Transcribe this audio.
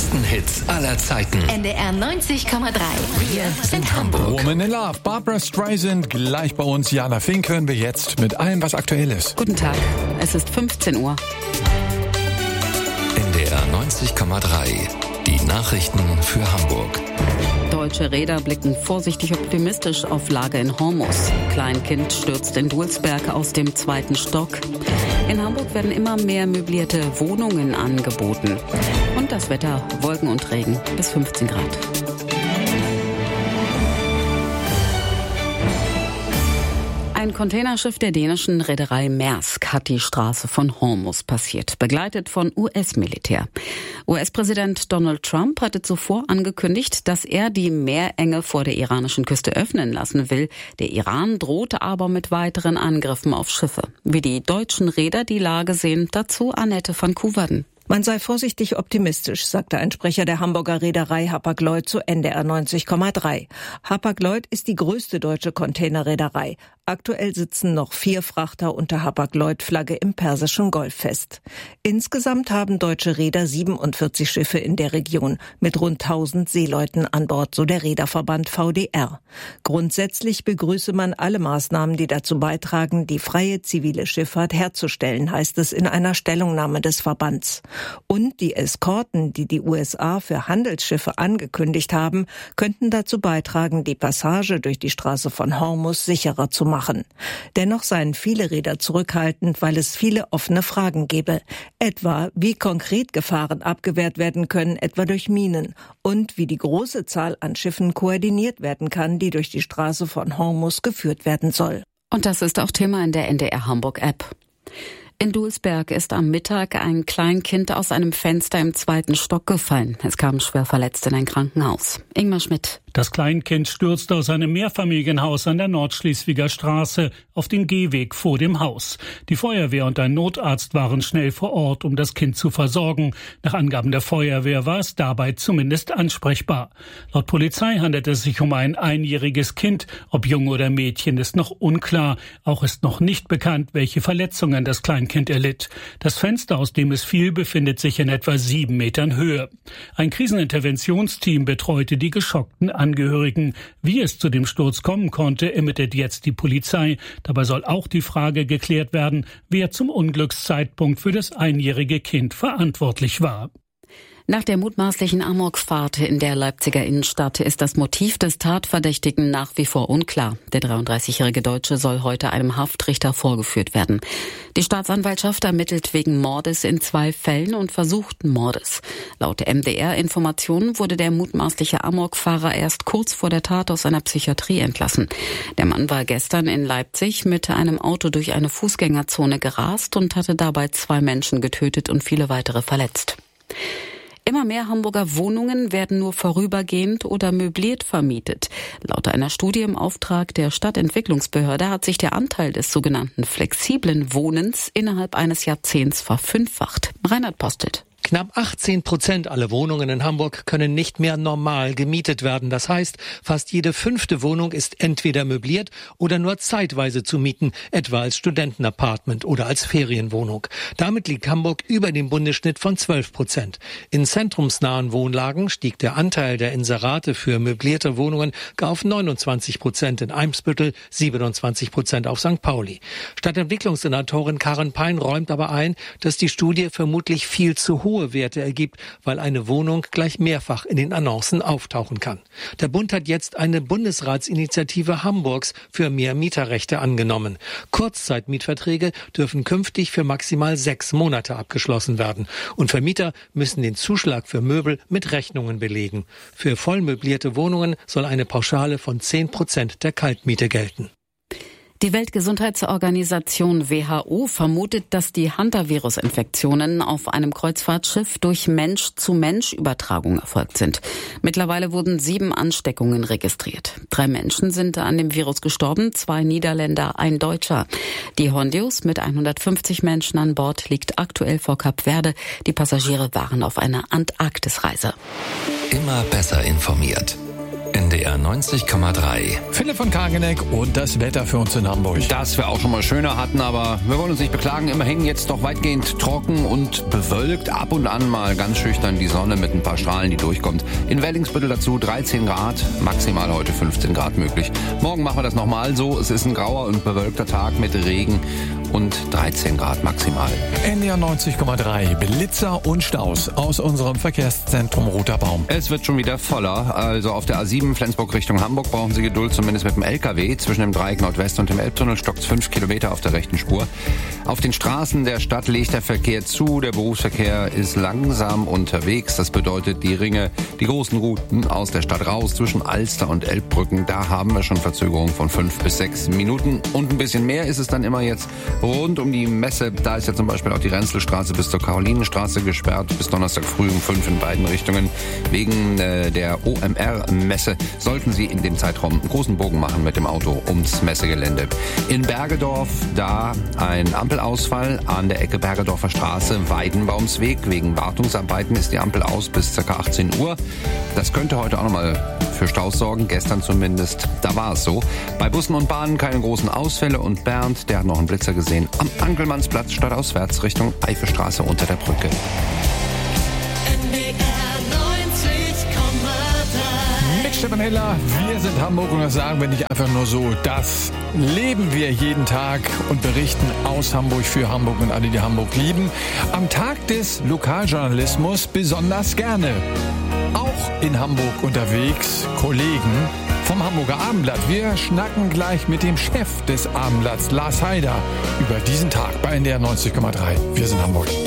besten Hits aller Zeiten. NDR 90,3. Wir sind Hamburg. Woman in Love, Barbra Streisand, gleich bei uns. Jana Fink hören wir jetzt mit allem, was aktuell ist. Guten Tag, es ist 15 Uhr. NDR 90,3. Die Nachrichten für Hamburg. Deutsche Räder blicken vorsichtig optimistisch auf Lage in Hormuz. Kleinkind stürzt in Dulsberg aus dem 2. Stock. In Hamburg werden immer mehr möblierte Wohnungen angeboten. Und das Wetter, Wolken und Regen bis 15 Grad. Ein Containerschiff der dänischen Reederei Maersk hat die Straße von Hormuz passiert, begleitet von US-Militär. US-Präsident Donald Trump hatte zuvor angekündigt, dass er die Meerenge vor der iranischen Küste öffnen lassen will. Der Iran drohte aber mit weiteren Angriffen auf Schiffe. Wie die deutschen Reeder die Lage sehen, dazu Annette van Koeverden. Man sei vorsichtig optimistisch, sagte ein Sprecher der Hamburger Reederei Hapag-Lloyd zu NDR 90,3. Hapag-Lloyd ist die größte deutsche Containerreederei. Aktuell sitzen noch 4 Frachter unter Hapag-Lloyd-Flagge im Persischen Golf fest. Insgesamt haben deutsche Reeder 47 Schiffe in der Region mit rund 1000 Seeleuten an Bord, so der Reederverband VDR. Grundsätzlich begrüße man alle Maßnahmen, die dazu beitragen, die freie zivile Schifffahrt herzustellen, heißt es in einer Stellungnahme des Verbands. Und die Eskorten, die die USA für Handelsschiffe angekündigt haben, könnten dazu beitragen, die Passage durch die Straße von Hormuz sicherer zu machen. Dennoch seien viele Reeder zurückhaltend, weil es viele offene Fragen gebe. Etwa, wie konkret Gefahren abgewehrt werden können, etwa durch Minen. Und wie die große Zahl an Schiffen koordiniert werden kann, die durch die Straße von Hormuz geführt werden soll. Und das ist auch Thema in der NDR Hamburg-App. In Dulsberg ist am Mittag ein Kleinkind aus einem Fenster im 2. Stock gefallen. Es kam schwer verletzt in ein Krankenhaus. Ingmar Schmidt. Das Kleinkind stürzte aus einem Mehrfamilienhaus an der Nordschleswiger Straße auf den Gehweg vor dem Haus. Die Feuerwehr und ein Notarzt waren schnell vor Ort, um das Kind zu versorgen. Nach Angaben der Feuerwehr war es dabei zumindest ansprechbar. Laut Polizei handelt es sich um ein einjähriges Kind. Ob Junge oder Mädchen ist noch unklar. Auch ist noch nicht bekannt, welche Verletzungen das Kleinkind erlitt. Das Fenster, aus dem es fiel, befindet sich in etwa 7 Metern Höhe. Ein Kriseninterventionsteam betreute die geschockten Angehörigen. Wie es zu dem Sturz kommen konnte, ermittelt jetzt die Polizei. Dabei soll auch die Frage geklärt werden, wer zum Unglückszeitpunkt für das einjährige Kind verantwortlich war. Nach der mutmaßlichen Amokfahrt in der Leipziger Innenstadt ist das Motiv des Tatverdächtigen nach wie vor unklar. Der 33-jährige Deutsche soll heute einem Haftrichter vorgeführt werden. Die Staatsanwaltschaft ermittelt wegen Mordes in 2 Fällen und versuchten Mordes. Laut MDR-Informationen wurde der mutmaßliche Amokfahrer erst kurz vor der Tat aus einer Psychiatrie entlassen. Der Mann war gestern in Leipzig mit einem Auto durch eine Fußgängerzone gerast und hatte dabei 2 Menschen getötet und viele weitere verletzt. Immer mehr Hamburger Wohnungen werden nur vorübergehend oder möbliert vermietet. Laut einer Studie im Auftrag der Stadtentwicklungsbehörde hat sich der Anteil des sogenannten flexiblen Wohnens innerhalb eines Jahrzehnts verfünffacht. Reinhard Postelt. Knapp 18% aller Wohnungen in Hamburg können nicht mehr normal gemietet werden. Das heißt, fast jede 5. Wohnung ist entweder möbliert oder nur zeitweise zu mieten, etwa als Studentenapartment oder als Ferienwohnung. Damit liegt Hamburg über dem Bundesschnitt von 12%. In zentrumsnahen Wohnlagen stieg der Anteil der Inserate für möblierte Wohnungen gar auf 29%, in Eimsbüttel 27% auf St. Pauli. Stadtentwicklungssenatorin Karin Pein räumt aber ein, dass die Studie vermutlich viel zu hohe Werte ergibt, weil eine Wohnung gleich mehrfach in den Annoncen auftauchen kann. Der Bund hat jetzt eine Bundesratsinitiative Hamburgs für mehr Mieterrechte angenommen. Kurzzeitmietverträge dürfen künftig für maximal 6 Monate abgeschlossen werden. Und Vermieter müssen den Zuschlag für Möbel mit Rechnungen belegen. Für vollmöblierte Wohnungen soll eine Pauschale von 10% der Kaltmiete gelten. Die Weltgesundheitsorganisation WHO vermutet, dass die Hantavirus-Infektionen auf einem Kreuzfahrtschiff durch Mensch-zu-Mensch-Übertragung erfolgt sind. Mittlerweile wurden 7 Ansteckungen registriert. 3 Menschen sind an dem Virus gestorben, 2 Niederländer, ein Deutscher. Die Hondius mit 150 Menschen an Bord liegt aktuell vor Kap Verde. Die Passagiere waren auf einer Antarktisreise. Immer besser informiert. NDR 90,3. Philipp von Kageneck und das Wetter für uns in Hamburg. Das wir auch schon mal schöner hatten, aber wir wollen uns nicht beklagen. Immerhin jetzt doch weitgehend trocken und bewölkt. Ab und an mal ganz schüchtern die Sonne mit ein paar Strahlen, die durchkommt. In Wellingsbüttel dazu 13 Grad, maximal heute 15 Grad möglich. Morgen machen wir das nochmal so. Es ist ein grauer und bewölkter Tag mit Regen und 13 Grad maximal. NDR 90,3. Blitzer und Staus aus unserem Verkehrszentrum Roter Baum. Es wird schon wieder voller. Also auf der A7 Flensburg Richtung Hamburg brauchen Sie Geduld, zumindest mit dem LKW. Zwischen dem Dreieck Nordwest und dem Elbtunnel stockt es 5 Kilometer auf der rechten Spur. Auf den Straßen der Stadt legt der Verkehr zu. Der Berufsverkehr ist langsam unterwegs. Das bedeutet, die Ringe, die großen Routen aus der Stadt raus zwischen Alster und Elbbrücken, da haben wir schon Verzögerungen von 5 bis 6 Minuten. Und ein bisschen mehr ist es dann immer jetzt rund um die Messe. Da ist ja zum Beispiel auch die Renzelstraße bis zur Karolinenstraße gesperrt, bis Donnerstag früh um 5 in beiden Richtungen. Wegen der OMR-Messe sollten Sie in dem Zeitraum einen großen Bogen machen mit dem Auto ums Messegelände. In Bergedorf, da ein Ampelausfall an der Ecke Bergedorfer Straße, Weidenbaumsweg. Wegen Wartungsarbeiten ist die Ampel aus bis ca. 18 Uhr. Das könnte heute auch nochmal für Staus sorgen, gestern zumindest. Da war es so. Bei Bussen und Bahnen keine großen Ausfälle und Bernd, der hat noch einen Blitzer gesehen, am Ankelmannsplatz stadtauswärts Richtung Eifelstraße unter der Brücke. Mit Stefan Heller, wir sind Hamburg und das sagen wir nicht einfach nur so. Das leben wir jeden Tag und berichten aus Hamburg für Hamburg und alle, die Hamburg lieben. Am Tag des Lokaljournalismus besonders gerne. Auch in Hamburg unterwegs, Kollegen vom Hamburger Abendblatt. Wir schnacken gleich mit dem Chef des Abendblatts, Lars Heider, über diesen Tag bei NDR 90,3. Wir sind Hamburg.